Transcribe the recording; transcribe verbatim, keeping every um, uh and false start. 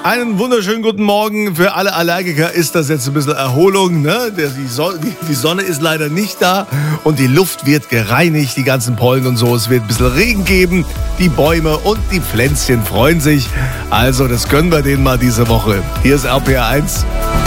Einen wunderschönen guten Morgen. Für alle Allergiker ist das jetzt ein bisschen Erholung. Ne? Die, Sonne, die Sonne ist leider nicht da und die Luft wird gereinigt, die ganzen Pollen und so. Es wird ein bisschen Regen geben. Die Bäume und die Pflänzchen freuen sich. Also das gönnen wir denen mal diese Woche. Hier ist R P R eins.